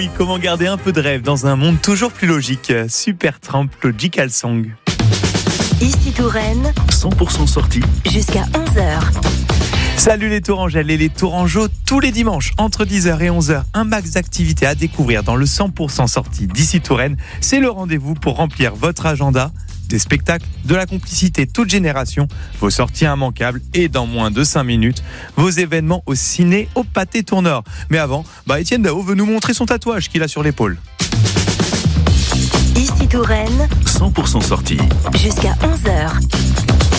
Oui, comment garder un peu de rêve dans un monde toujours plus logique. Supertramp Logical Song. Ici Touraine, 100% sortie jusqu'à 11h. Salut les Tourangelles et les Tourangeaux, tous les dimanches entre 10h et 11h, un max d'activités à découvrir dans le 100% sortie d'ici Touraine. C'est le rendez-vous pour remplir votre agenda. Des spectacles, de la complicité toute génération, vos sorties immanquables et dans moins de 5 minutes, vos événements au ciné au Pâté Tourneur. Mais avant, Étienne Dao veut nous montrer son tatouage qu'il a sur l'épaule. Ici Touraine, 100% sortie jusqu'à 11h.